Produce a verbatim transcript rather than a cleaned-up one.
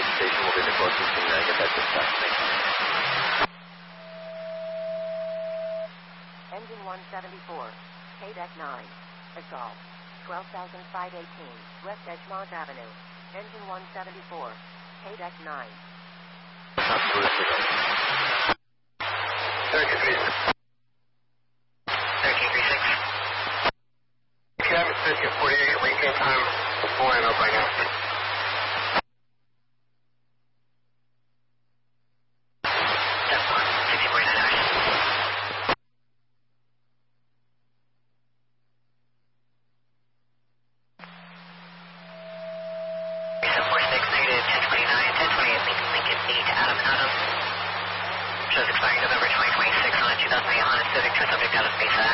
Ridge Station will be the closest and uh, get that dispatch. Thanks. Engine one seventy-four, K D E C nine, Assault, twelve thousand five hundred eighteen, West Edgemont Avenue. Engine one seventy-four, K D E C nine. thirteen three six. thirteen three six. Cabin thirteen forty-eight, Lincoln time four and up right now. Shows expiring November twenty twenty-six on a two thousand eight Honda Civic, two subject out of space.